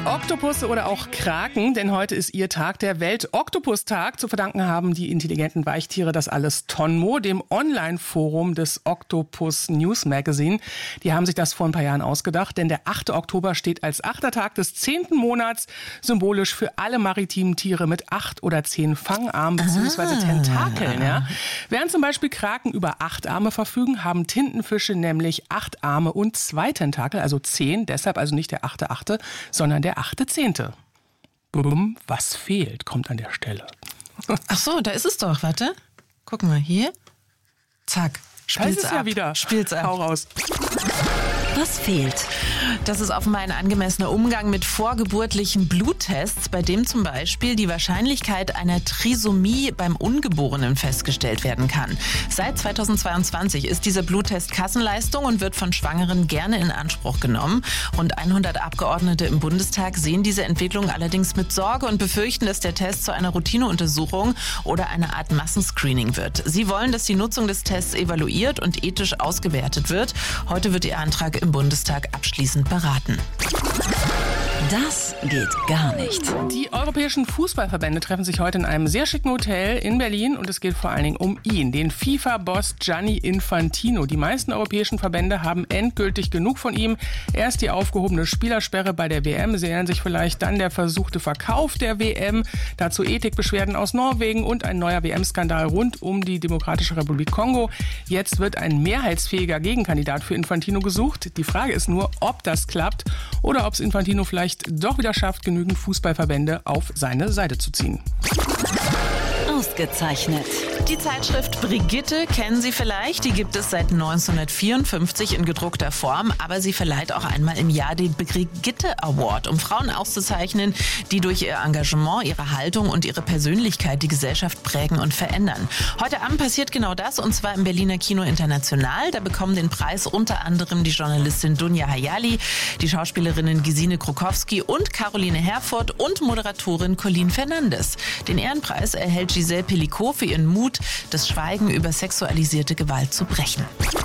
Oktopusse oder auch Kraken, denn heute ist ihr Tag, der Welt-Oktopus-Tag. Zu verdanken haben die intelligenten Weichtiere das alles Tonmo, dem Online-Forum des Octopus News Magazine. Die haben sich das vor ein paar Jahren ausgedacht, denn der 8. Oktober steht als 8. Tag des 10. Monats symbolisch für alle maritimen Tiere mit 8 oder 10 Fangarmen bzw. Tentakeln. Ja? Während zum Beispiel Kraken über 8 Arme verfügen, haben Tintenfische nämlich 8 Arme und 2 Tentakel, also 10, deshalb also nicht der 8.8., sondern der 8.10. Bumm, was fehlt, kommt an der Stelle. Ach so, da ist es doch, warte. Guck mal, hier. Zack, spiel's ab. Ja wieder. Spiel's ab. Hau raus. Was fehlt? Das ist offenbar ein angemessener Umgang mit vorgeburtlichen Bluttests, bei dem zum Beispiel die Wahrscheinlichkeit einer Trisomie beim Ungeborenen festgestellt werden kann. Seit 2022 ist dieser Bluttest Kassenleistung und wird von Schwangeren gerne in Anspruch genommen. Rund 100 Abgeordnete im Bundestag sehen diese Entwicklung allerdings mit Sorge und befürchten, dass der Test zu einer Routineuntersuchung oder einer Art Massenscreening wird. Sie wollen, dass die Nutzung des Tests evaluiert und ethisch ausgewertet wird. Heute wird ihr Antrag im Bundestag abschließend beraten. Das geht gar nicht. Die europäischen Fußballverbände treffen sich heute in einem sehr schicken Hotel in Berlin und es geht vor allen Dingen um ihn, den FIFA-Boss Gianni Infantino. Die meisten europäischen Verbände haben endgültig genug von ihm. Erst die aufgehobene Spielersperre bei der WM, Sie erinnern sich vielleicht, dann der versuchte Verkauf der WM, dazu Ethikbeschwerden aus Norwegen und ein neuer WM-Skandal rund um die Demokratische Republik Kongo. Jetzt wird ein mehrheitsfähiger Gegenkandidat für Infantino gesucht. Die Frage ist nur, ob das klappt oder ob es Infantino vielleicht doch wieder schafft, genügend Fußballverbände auf seine Seite zu ziehen. Ausgezeichnet. Die Zeitschrift Brigitte kennen Sie vielleicht. Die gibt es seit 1954 in gedruckter Form, aber sie verleiht auch einmal im Jahr den Brigitte Award, um Frauen auszuzeichnen, die durch ihr Engagement, ihre Haltung und ihre Persönlichkeit die Gesellschaft prägen und verändern. Heute Abend passiert genau das, und zwar im Berliner Kino International. Da bekommen den Preis unter anderem die Journalistin Dunja Hayali, die Schauspielerinnen Gesine Krokowski und Caroline Herfurth und Moderatorin Colleen Fernandes. Den Ehrenpreis erhält Giselle Pellicot für ihren Mut, das Schweigen über sexualisierte Gewalt zu brechen.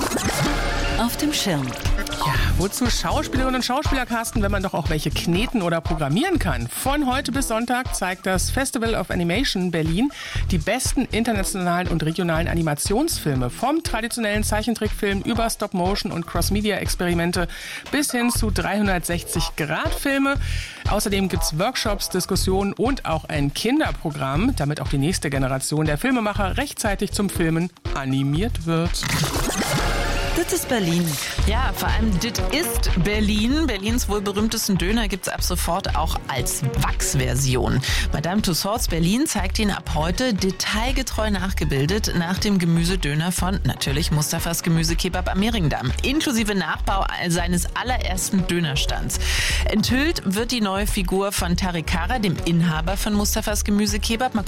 Auf dem Schirm. Ja, wozu Schauspielerinnen und Schauspieler casten, wenn man doch auch welche kneten oder programmieren kann? Von heute bis Sonntag zeigt das Festival of Animation Berlin die besten internationalen und regionalen Animationsfilme. Vom traditionellen Zeichentrickfilm über Stop-Motion und Cross-Media-Experimente bis hin zu 360-Grad-Filme. Außerdem gibt's Workshops, Diskussionen und auch ein Kinderprogramm, damit auch die nächste Generation der Filmemacher rechtzeitig zum Filmen animiert wird. Das ist Berlin. Ja, vor allem das ist Berlin. Berlins wohl berühmtesten Döner gibt's ab sofort auch als Wachsversion. Madame Tussauds Berlin zeigt ihn ab heute detailgetreu nachgebildet nach dem Gemüsedöner von natürlich Mustafas Gemüsekebab am Mehringdamm, inklusive Nachbau seines allerersten Dönerstands. Enthüllt wird die neue Figur von Tariq Kara, dem Inhaber von Mustafas Gemüsekebab. Mal